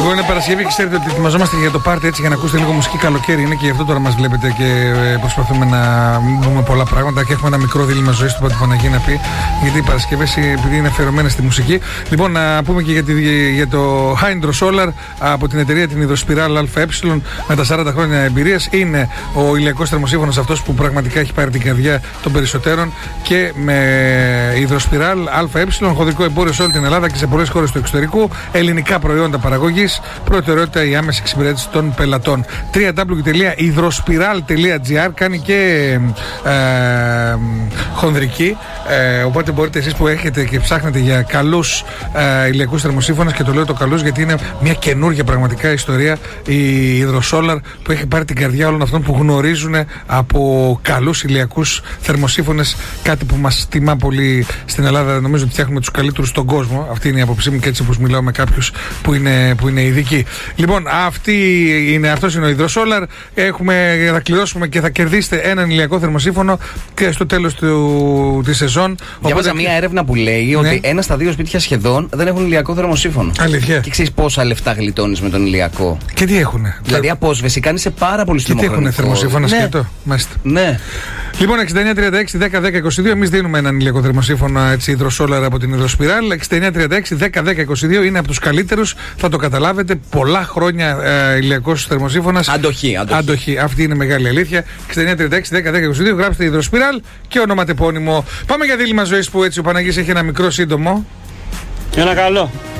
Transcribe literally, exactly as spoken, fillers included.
Λοιπόν, είναι Παρασκευή και ξέρετε ότι ετοιμαζόμαστε για το πάρτι, έτσι, για να ακούσετε λίγο μουσική. Καλοκαίρι είναι και γι' αυτό τώρα μας βλέπετε και προσπαθούμε να δούμε πολλά πράγματα και έχουμε ένα μικρό δίλημμα ζωής του Πάτη Παναγία να πει. Γιατί οι Παρασκευές, επειδή είναι αφιερωμένες στη μουσική. Λοιπόν, να πούμε και για, τη, για το Hydro Solar από την εταιρεία την Υδροσπιράλ ΑΕ με τα σαράντα χρόνια εμπειρίας. Είναι ο ηλιακός θερμοσύφωνος αυτός που πραγματικά έχει πάρει την καρδιά των περισσότερων και με Υδροσπιράλ ΑΕ, χωδικό εμπόριο σε όλη την Ελλάδα και σε πολλές χώρες του εξωτερικού. Ελληνικά προϊόντα παραγωγής, προτεραιότητα η άμεση εξυπηρέτηση των πελατών. double-u double-u double-u τελεία υδροσπιράλ τελεία τζι άρ κάνει και ε, ε, χονδρική. Ε, οπότε μπορείτε εσείς που έχετε και ψάχνετε για καλούς ε, ηλιακούς θερμοσύφωνες, και το λέω το καλούς γιατί είναι μια καινούργια πραγματικά ιστορία η Υδροσόλαρ που έχει πάρει την καρδιά όλων αυτών που γνωρίζουν από καλούς ηλιακούς θερμοσύφωνες. Κάτι που μας τιμά πολύ στην Ελλάδα. Νομίζω ότι φτιάχνουμε τους καλύτερους στον κόσμο. Αυτή είναι η άποψή μου και έτσι όπως μιλάω με κάποιους που είναι, που είναι ειδικοί. Λοιπόν, αυτή είναι, αυτός είναι ο Υδροσόλαρ. Έχουμε, θα κληρώσουμε και θα κερδίσετε έναν ηλιακό θερμοσύφωνο και στο τέλος του, της σεζόν. Διάβαζα οπότε... μια έρευνα που λέει ναι. ότι ένα στα δύο σπίτια σχεδόν δεν έχουν ηλιακό θερμοσύφωνο. Αλήθεια. Και ξέρεις πόσα λεφτά γλιτώνεις με τον ηλιακό. Και τι έχουνε. Δηλαδή απόσβεση κάνει σε πάρα πολύ στιμωχρονικό. Και τι έχουνε θερμοσύφωνα ναι. σκέτο. Μάλιστα. Ναι. Λοιπόν, εξήντα εννιά τριάντα έξι δέκα δέκα είκοσι δύο. Εμείς δίνουμε έναν ηλιακό θερμοσύφωνο έτσι Υδροσόλαρ από την Υδροσπιράλ. εξήντα εννιά τριάντα έξι δέκα δέκα είκοσι δύο είναι από τους καλύτερους. Θα το καταλάβετε. Πολλά χρόνια ε, ηλιακός θερμοσύφωνας. Αντοχή, αντοχή. Αντοχή. Αυτή είναι μεγάλη αλήθεια. εξήντα εννιά τριάντα έξι δέκα δέκα είκοσι δύο. Γράψτε Υδροσπιράλ και ονοματεπώνυμο. Πάμε για δίλημμα ζωής που έτσι ο Παναγής έχει ένα μικρό σύντομο. Ένα καλό.